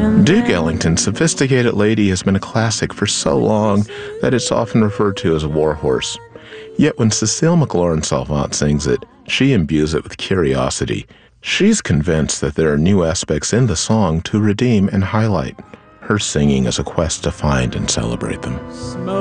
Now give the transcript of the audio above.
Duke Ellington's Sophisticated Lady has been a classic for so long that it's often referred to as a warhorse. Yet when Cécile McLaurin-Salvant sings it, she imbues it with curiosity. She's convinced that there are new aspects in the song to redeem and highlight. Her singing is a quest to find and celebrate them.